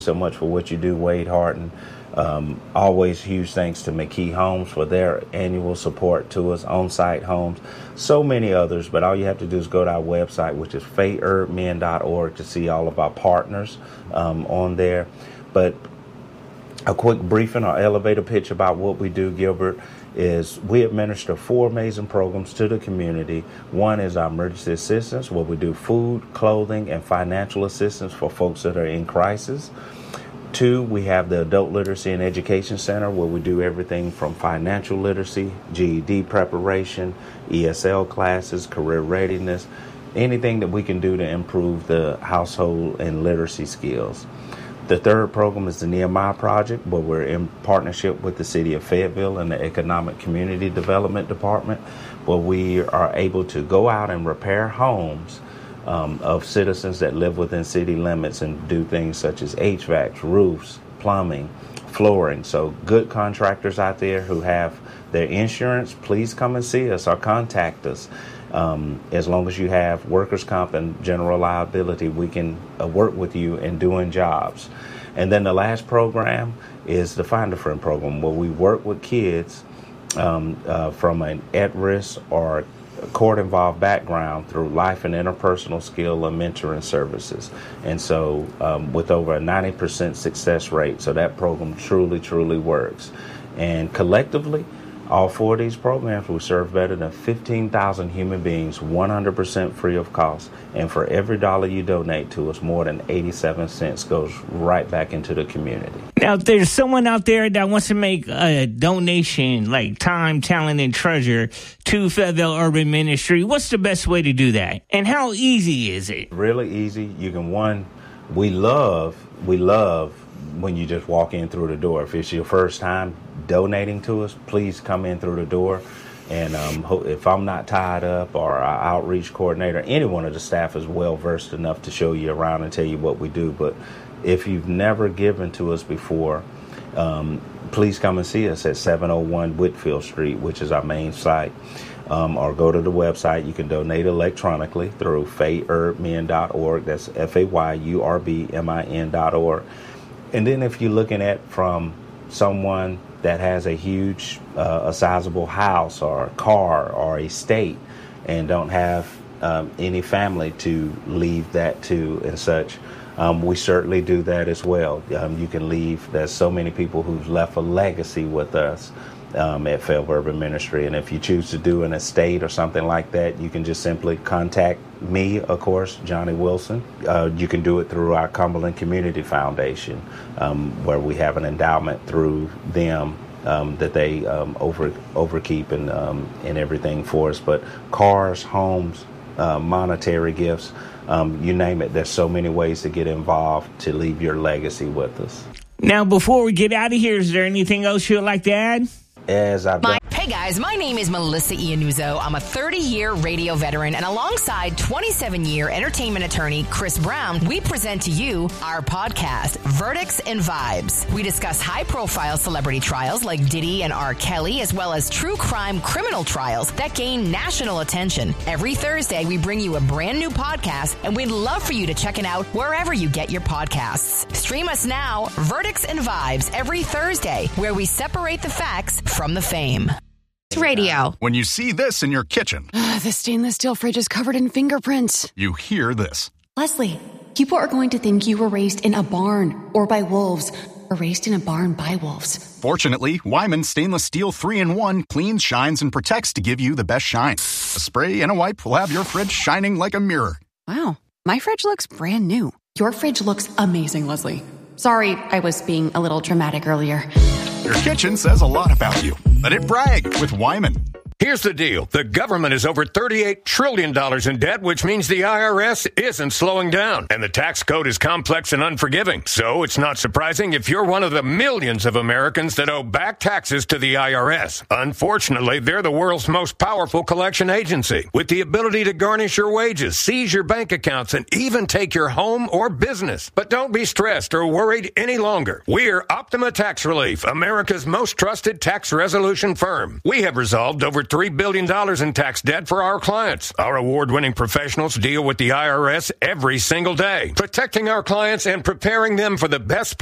So much for what you do, Wade Harton. Always huge thanks to McKee Homes for their annual support to us, On-Site Homes, so many others. But all you have to do is go to our website, which is fayurbmen.org, to see all of our partners on there. But a quick briefing or elevator pitch about what we do, Gilbert, is we administer 4 amazing programs to the community. One is our emergency assistance, where we do food, clothing, and financial assistance for folks that are in crisis. 2, we have the Adult Literacy and Education Center, where we do everything from financial literacy, GED preparation, ESL classes, career readiness, anything that we can do to improve the household and literacy skills. The 3rd program is the Nehemiah Project, where we're in partnership with the City of Fayetteville and the Economic Community Development Department, where we are able to go out and repair homes of citizens that live within city limits and do things such as HVACs, roofs, plumbing, flooring. So good contractors out there who have their insurance, please come and see us or contact us. As long as you have workers' comp and general liability, we can work with you in doing jobs. And then the last program is the Find a Friend program, where we work with kids from an at-risk or court-involved background through life and interpersonal skill and mentoring services. And so with over a 90% success rate, so that program truly, truly works. And collectively, all 4 of these programs will serve better than 15,000 human beings, 100% free of cost. And for every dollar you donate to us, more than 87 cents goes right back into the community. Now, if there's someone out there that wants to make a donation, like time, talent, and treasure to Fayetteville Urban Ministry, what's the best way to do that? And how easy is it? Really easy. You can, we love when you just walk in through the door. If it's your first time donating to us, please come in through the door. And if I'm not tied up, or our outreach coordinator, any one of the staff is well versed enough to show you around and tell you what we do. But if you've never given to us before, please come and see us at 701 Whitfield Street, which is our main site. Or go to the website. You can donate electronically through fayurbmen.org. That's FAYURBMIN.org. And then if you're looking at from someone that has a huge, a sizable house or a car or estate and don't have any family to leave that to and such, we certainly do that as well. You can leave. There's so many people who've left a legacy with us at Fayetteville Urban Ministry. And if you choose to do an estate or something like that, you can just simply contact me, of course, Johnny Wilson. You can do it through our Cumberland Community Foundation, where we have an endowment through them that they overkeep and everything for us. But cars, homes, monetary gifts, you name it. There's so many ways to get involved to leave your legacy with us. Now, before we get out of here, is there anything else you'd like to add? Hey guys, my name is Melissa Iannuzzo. I'm a 30-year radio veteran, and alongside 27-year entertainment attorney Chris Brown, we present to you our podcast, Verdicts and Vibes. We discuss high-profile celebrity trials like Diddy and R. Kelly, as well as true crime criminal trials that gain national attention. Every Thursday, we bring you a brand new podcast, and we'd love for you to check it out wherever you get your podcasts. Stream us now, Verdicts and Vibes, every Thursday, where we separate the facts from the fame. Radio. When you see this in your kitchen, the stainless steel fridge is covered in fingerprints. You hear this. Leslie, people are going to think you were raised in a barn or by wolves, or raised in a barn by wolves. Fortunately, Wyman Stainless Steel 3-in-1 cleans, shines, and protects to give you the best shine. A spray and a wipe will have your fridge shining like a mirror. Wow, my fridge looks brand new. Your fridge looks amazing, Leslie. Sorry, I was being a little dramatic earlier. Your kitchen says a lot about you. Let it brag with Wyman. Here's the deal. The government is over $38 trillion in debt, which means the IRS isn't slowing down. And the tax code is complex and unforgiving. So it's not surprising if you're one of the millions of Americans that owe back taxes to the IRS. Unfortunately, they're the world's most powerful collection agency, with the ability to garnish your wages, seize your bank accounts, and even take your home or business. But don't be stressed or worried any longer. We're Optima Tax Relief, America's most trusted tax resolution firm. We have resolved over $3 billion in tax debt for our clients. Our award-winning professionals deal with the IRS every single day, protecting our clients and preparing them for the best